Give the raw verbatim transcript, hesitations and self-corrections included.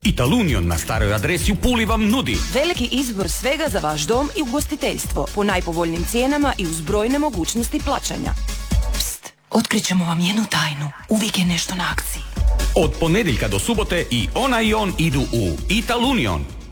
Ital Union na staroj adresi u Puli vam nudi veliki izbor svega za vaš dom i ugostiteljstvo po najpovoljnim cijenama i uz brojne mogućnosti plaćanja. Pst, otkrićemo vam jednu tajnu. Uvijek je nešto na akciji. od ponedjeljka do subote i ona i on idu u Ital Union.